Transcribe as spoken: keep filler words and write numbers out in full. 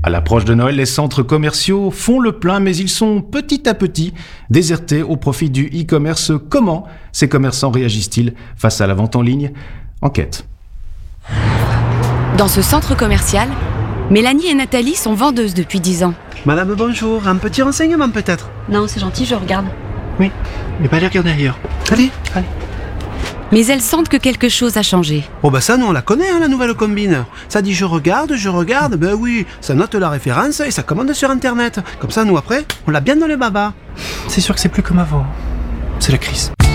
À l'approche de Noël, les centres commerciaux font le plein, mais ils sont petit à petit désertés au profit du e-commerce. Comment ces commerçants réagissent-ils face à la vente en ligne ? Enquête. Dans ce centre commercial, Mélanie et Nathalie sont vendeuses depuis dix ans. Madame, bonjour. Un petit renseignement peut-être ? Non, c'est gentil, je regarde. Oui, mais pas aller regarder ailleurs. Allez, allez. Mais elles sentent que quelque chose a changé. Oh bah ça, nous on la connaît, hein, la nouvelle combine. Ça dit je regarde, je regarde, ben oui, ça note la référence et ça commande sur internet. Comme ça, nous après, on l'a bien dans les babas. C'est sûr que c'est plus comme avant. C'est la crise.